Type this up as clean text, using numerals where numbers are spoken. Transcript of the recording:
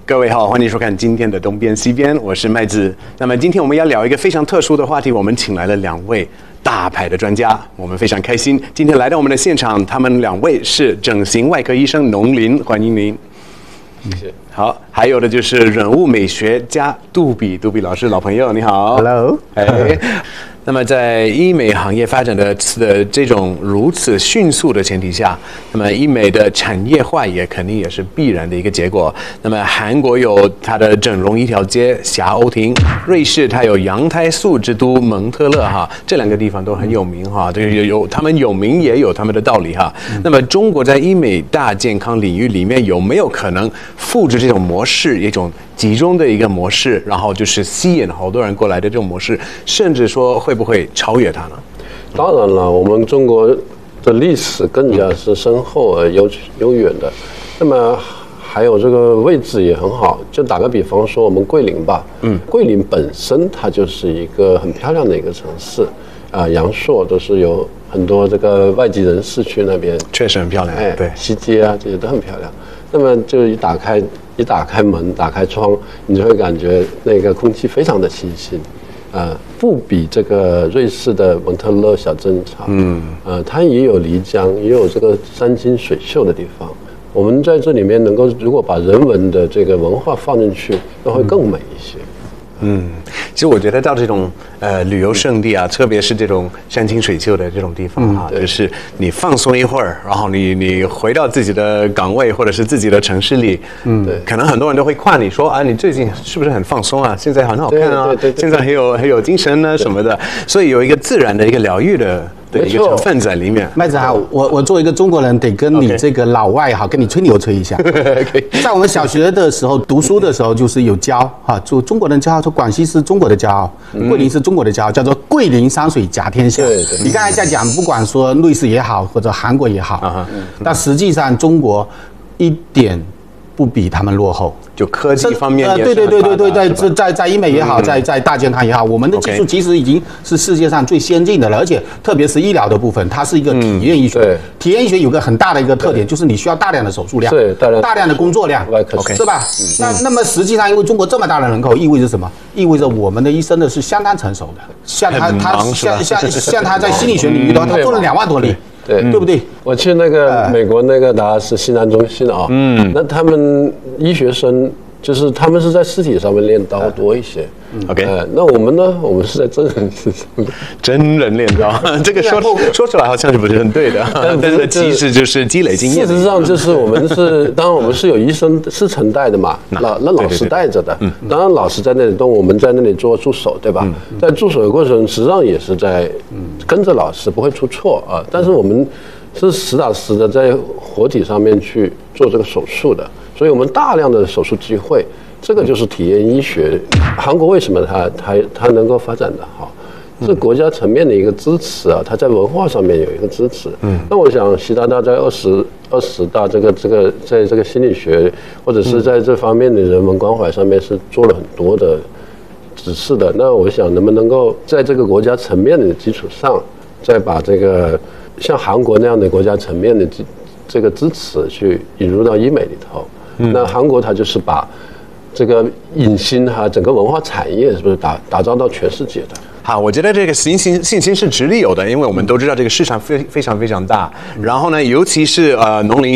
各位好，欢迎收看今天的东边西边，我是麦子。那么今天我们要聊一个非常特殊的话题，我们请来了2位大牌的专家，我们非常开心，今天来到我们的现场，他们2位是整形外科医生农林，欢迎您。 谢谢。 好，还有的就是人物美学家杜比老师，老朋友，你好。 Hello。 那么在医美行业发展的这种如此迅速的前提下，那么医美的产业化也肯定也是必然的一个结果。那么韩国有它的整容一条街霞欧亭，瑞士它有羊胎素之都蒙特勒哈，这2个地方都很有名哈，这个有他们有名也有他们的道理哈。那么中国在医美大健康领域里面有没有可能复制这种模式，一种集中的一个模式，然后就是吸引好多人过来的这种模式，甚至说会不会超越它呢？ 当然了，我们中国的历史更加是深厚而悠远的，那么还有这个位置也很好。就打个比方说，我们桂林吧，桂林本身它就是一个很漂亮的一个城市啊，阳朔都是有很多这个外籍人士去那边， 确实很漂亮，对， 西街啊这些都很漂亮。那么就一打开门，打开窗，你就会感觉那个空气非常的清新，不比这个瑞士的蒙特勒小镇差。它也有漓江，也有这个山清水秀的地方。我们在这里面能够，如果把人文的这个文化放进去，那会更美一些。 其实我觉得到这种旅游胜地啊，特别是这种山清水秀的这种地方啊，就是你放松一会儿，然后你回到自己的岗位或者是自己的城市里，对，可能很多人都会夸你说啊，你最近是不是很放松啊？现在很好看啊，现在很有精神呢什么的，所以有一个自然的一个疗愈的一个成分在里面。 麦子好，我作为一个中国人，得跟你这个老外好，跟你吹牛吹一下。在我们小学的时候读书的时候，就是有教哈，就中国人骄傲，说广西是中国的骄傲，桂林是中国的骄傲，叫做桂林山水甲天下。你刚才在讲，不管说瑞士也好，或者韩国也好，但实际上中国一点不比他们落后。 就科技方面也对，在医美也好，在大健康也好，我们的技术其实已经是世界上最先进的了，而且特别是医疗的部分，它是一个体验医学。体验医学有个很大的一个特点，就是你需要大量的手术量，大量的工作量，是吧？那么实际上，因为中国这么大的人口，意味着什么？意味着我们的医生呢是相当成熟的，像他在心理学领域的话，他做了2万多例。对不对？ 我去那个美国那个达拉斯西南中心啊，那他们医学生就是他们是在尸体上面练刀多一些。那我们呢？我们是在真人练刀，这个说出来好像是不是很对的，但是其实就是积累经验。 事实上就是我们是，当然我们是有医生师承带的嘛，那老师带着的。当然老师在那里动，我们在那里做助手，对吧？在助手的过程，实际上也是在跟着老师，不会出错啊。但是我们是实打实的在活体上面去做这个手术的，所以我们大量的手术机会。这个就是体验医学。韩国为什么它能够发展得好？是国家层面的一个支持啊，它在文化上面有一个支持。那我想习大大在20大在这个心理学或者是在这方面的人文关怀上面是做了很多的指示的。那我想能不能够在这个国家层面的基础上，再把这个像韩国那样的国家层面的这个支持去引入到医美里头。那韩国它就是把这个影星哈，整个文化产业是不是打造到全世界的？ 好，我觉得这个信心是直立有的，因为我们都知道这个市场非常大。然后呢，尤其是农林